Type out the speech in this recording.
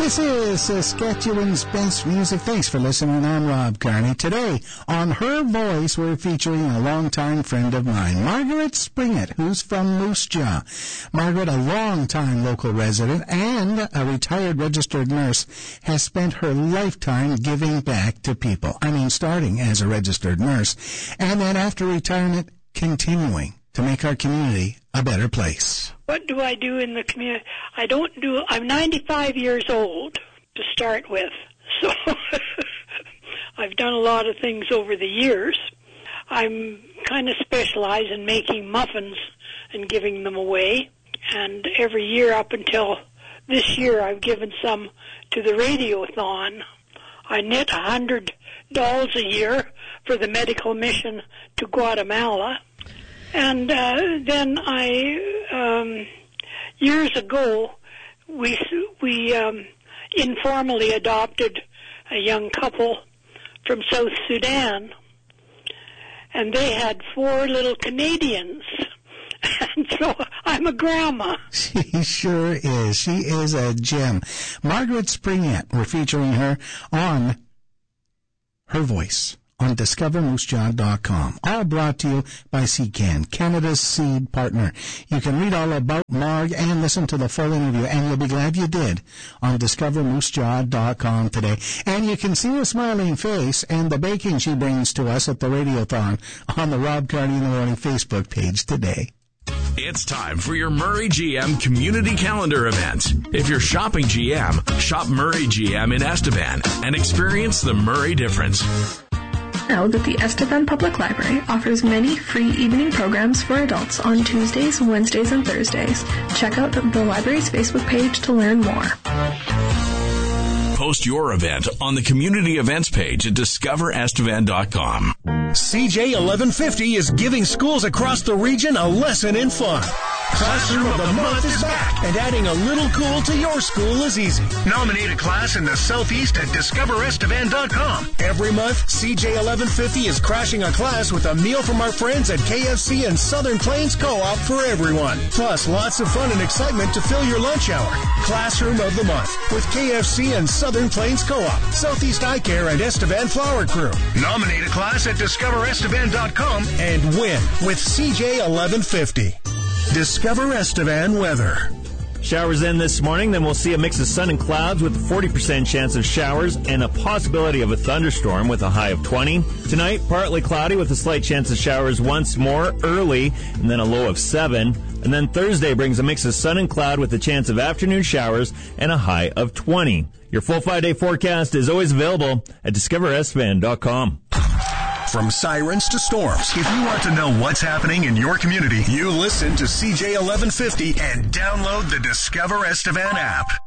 This is Saskatchewan's best music. Thanks for listening. I'm Rob Carney. Today, on Her Voice, we're featuring a longtime friend of mine, Margaret Springett, who's from Moose Jaw. Margaret, a longtime local resident and a retired registered nurse, has spent her lifetime giving back to people. I mean, starting as a registered nurse, and then after retirement, continuing to make our community a better place. What do I do in the community? I'm 95 years old to start with, so I've done a lot of things over the years. I'm kind of specialized in making muffins and giving them away, and every year up until this year I've given some to the Radiothon. I knit $100 a year for the medical mission to Guatemala. And then years ago, we informally adopted a young couple from South Sudan, and they had 4 little Canadians. And so I'm a grandma. She sure is. She is a gem. Margaret Springett, we're featuring her on Her Voice on DiscoverMooseJaw.com. All brought to you by CCAN, Canada's seed partner. You can read all about Marg and listen to the full interview, and you'll be glad you did, on DiscoverMooseJaw.com today. And you can see her smiling face and the baking she brings to us at the Radiothon on the Rob Carney in the Morning Facebook page today. It's time for your Murray GM Community Calendar event. If you're shopping GM, shop Murray GM in Estevan and experience the Murray difference. Know that the Estevan Public Library offers many free evening programs for adults on Tuesdays, Wednesdays, and Thursdays. Check out the library's Facebook page to learn more. Post your event on the community events page at discoverestevan.com. CJ 1150 is giving schools across the region a lesson in fun. Classroom of the Month is back, and adding a little cool to your school is easy. Nominate a class in the Southeast at discoverestevan.com. Every month, CJ 1150 is crashing a class with a meal from our friends at KFC and Southern Plains Co-op for everyone. Plus, lots of fun and excitement to fill your lunch hour. Classroom of the Month with KFC and Southern Plains Co-op, Southeast Eye Care, and Estevan Flower Crew. Nominate a class at discoverestevan.com and win with CJ 1150. Discover Estevan weather. Showers in this morning, then we'll see a mix of sun and clouds with a 40% chance of showers and a possibility of a thunderstorm with a high of 20. Tonight, partly cloudy with a slight chance of showers once more early and then a low of 7. And then Thursday brings a mix of sun and cloud with a chance of afternoon showers and a high of 20. Your full 5-day forecast is always available at discoverestevan.com. From sirens to storms, if you want to know what's happening in your community, you listen to CJ 1150 and download the Discover Estevan app.